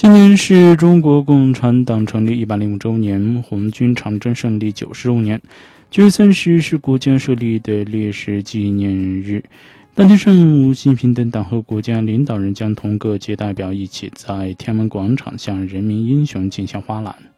今年是中国共产党成立105周年，红军长征胜利95年。9月30日是国家设立的烈士纪念日。当天上午，习近平等党和国家领导人将同各界代表一起在天安门广场向人民英雄敬献花篮。